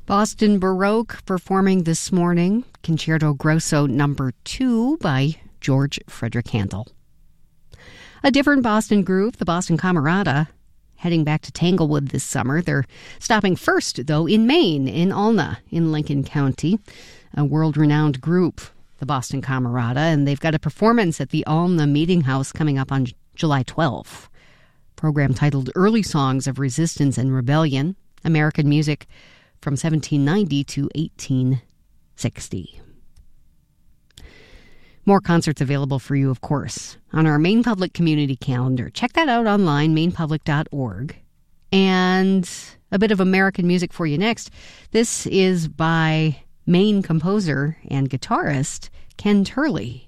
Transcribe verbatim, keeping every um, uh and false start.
Boston Baroque performing this morning, Concerto Grosso number two by George Frederick Handel. A different Boston group, the Boston Camerata, heading back to Tanglewood this summer. They're stopping first, though, in Maine, in Alna, in Lincoln County. A world-renowned group, the Boston Camerata, and they've got a performance at the Alna Meeting House coming up on July twelfth. Program titled Early Songs of Resistance and Rebellion, American Music from seventeen ninety to eighteen sixty. More concerts available for you, of course, on our Maine Public community calendar. Check that out online, maine public dot org. And a bit of American music for you next. This is by Maine composer and guitarist Ken Turley.